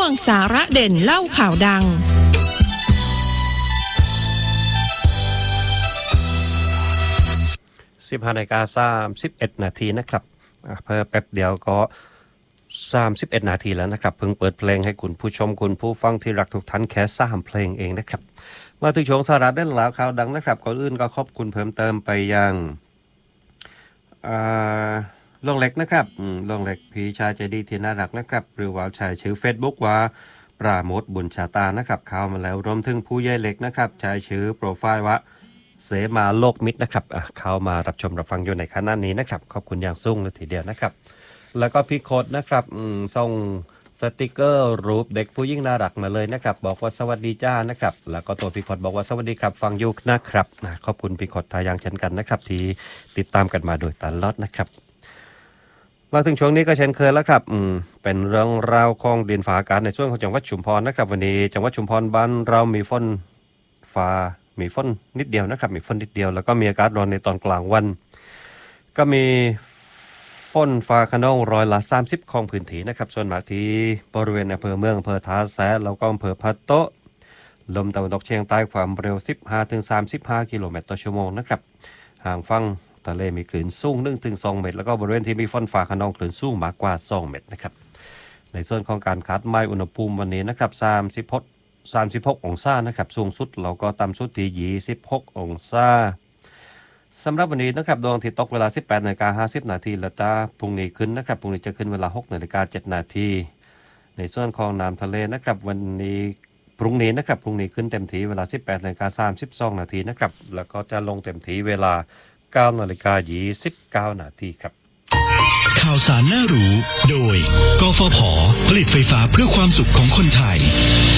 งสาระเด่นเล่าข่าวดัง 15:31 นาทีนะครับเพิ่มแป๊บเดียวก็31 นาทีแล้วนะครับเพิ่งเปิดเพลงให้คุณผู้ชมคุณผู้ฟังที่รักทุกท่านแค่3เพลงเองนะครับมาถึงช่วงสาระเด่นแล้วข่าวดังนะครับก่อนอื่นก็ขอบคุณเพิ่มเติมไปยังลงเล็กนะครับลงเล็กพี่ชายใจดีที่น่ารักนะครับหรือว่าชายชื่อ Facebook ว่าปราโมทบุญชาตานะครับเข้ามาแล้วรวมถึงผู้ใหญ่เล็กนะครับชายชื่อโปรไฟล์ว่าเสมาโลกมิตรนะครับเข้ามารับชมรับฟังอยู่ในขณะนี้นะครับขอบคุณอย่างสูงเลยทีเดียวนะครับแล้วก็พี่โคดนะครับส่งสติกเกอร์รูปเด็กผู้ยิ่งน่ารักมาเลยนะครับบอกว่าสวัสดีจ้านะครับแล้วก็ตัวพี่โคดบอกว่าสวัสดีครับฟังอยู่นะครับขอบคุณพี่โคดทายังเช่นกันนะครับที่ติดตามกันมาโดยตลอดนะครับมาถึงช่วงนี้ก็เช่นเคยแล้วครับเป็นเรื่องราวของดินฟ้าอากาศในช่วงของจังหวัดชุมพรนะครับวันนี้จังหวัดชุมพรบ้านเรามีฝนฟ้ามีฝนนิดเดียวนะครับมีฝนนิดเดียวแล้วก็มีอากาศร้อนในตอนกลางวันก็มีฝนฟ้าคะนอง30%ของพื้นที่นะครับส่วนมากที่บริเวณอำเภอเมืองอำเภอท่าแซะแล้วก็อำเภอพะโต๊ะลมตะวันตกเฉียงใต้ความเร็ว 15-35 กิโลเมตรต่อชั่วโมงนะครับห่างฝั่งทะเลมีคลื่นสูง 1-2 เมตรแล้วก็บริเวณที่มีฝนฟ้าคะนองคลื่นสูงมากกว่า2 เมตรนะครับในส่วนของการคาดหมายอุณหภูมิวันนี้นะครับ36 องศานะครับสูงสุดเราก็ต่ำสุดที่26 องศาสำหรับวันนี้นะครับดวงอาทิตย์ตกเวลา 18:50 นาทีและตาพรุ่งนี้ขึ้นนะครับพรุ่งนี้จะขึ้นเวลา 6:07 นาทีในส่วนของน้ำทะเลนะครับวันนี้พรุ่งนี้ขึ้นเต็มที่เวลา 18:32 นาทีนะครับแล้วก็จะลงเต็มที่เวลา 9:29 นาทีครับข่าวสารน่ารู้โดยกฟผ.ผลิตไฟฟ้าเพื่อความสุขของคนไทย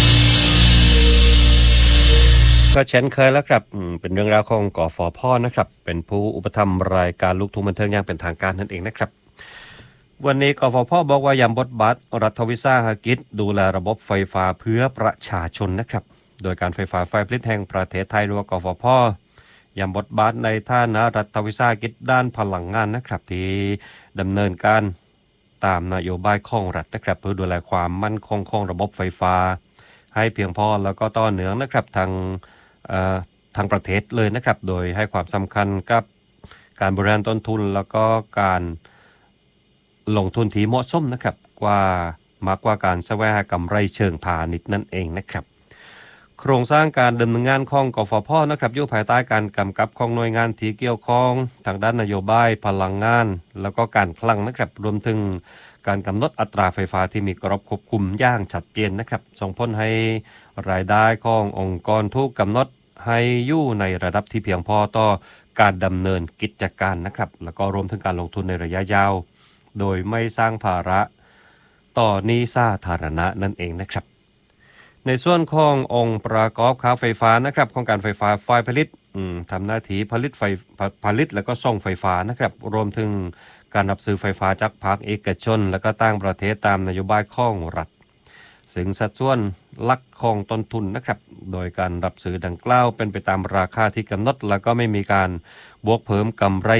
ก็เช่นเคยแล้วครับเป็นเรื่องราวของกฟผ.นะครับเป็นผู้อุปถัมภ์รายการลูกทุ่งบันเทิงอย่างเป็นทางการนั่นเองนะครับวันนี้กฟผ.บอกว่าย้ำบทบาทรัฐวิสาหกิจดูแลระบบไฟฟ้าเพื่อประชาชนนะครับโดยการไฟฟ้าฝ่ายผลิตแห่งประเทศไทยหรือว่ากฟผ.ย้ำบทบาทในฐานะรัฐวิสาหกิจด้านพลังงานนะครับที่ดำเนินการตามนโยบายของรัฐนะครับเพื่อดูแลความมั่นคงของระบบไฟฟ้าให้เพียงพอแล้วก็ต่อเนื่องนะครับทางประเทศเลยนะครับโดยให้ความสำคัญกับการบริหารต้นทุนแล้วก็การลงทุนที่เหมาะสมนะครับมากกว่าการแสวงหากำไรเชิงพาณิชย์นั่นเองนะครับโครงสร้างการดำเนินงานของกฟผ.นะครับอยู่ภายใต้การกำกับของหน่วยงานที่เกี่ยวข้องทางด้านนโยบายพลังงานแล้วก็การคลังนะครับรวมถึงการกำหนดอัตราไฟฟ้าที่มีกรอบควบคุมอย่างชัดเจนนะครับส่งผลให้รายได้ขององค์กรถูกกำหนดให้อยู่ในระดับที่เพียงพอต่อการดำเนินกิจการนะครับแล้วก็รวมถึงการลงทุนในระยะยาวโดยไม่สร้างภาระต่อหนี้สาธารณะนั่นเองนะครับในส่วนขององค์ประกอบค่าไฟฟ้านะครับของการไฟฟ้าฝ่ายผลิตทำหน้าที่ผลิตแล้วก็ส่งไฟฟ้านะครับรวมถึงการรับซื้อไฟฟ้าจากภาคเอกชนและก็ต่างประเทศตามนโยบายของรัฐซึ่งสัดส่วนหลักของต้นทุนนะครับโดยการรับซื้อดังกล่าวเป็นไปตามราคาที่กำหนดแล้วก็ไม่มีการบวกเพิ่มกำไร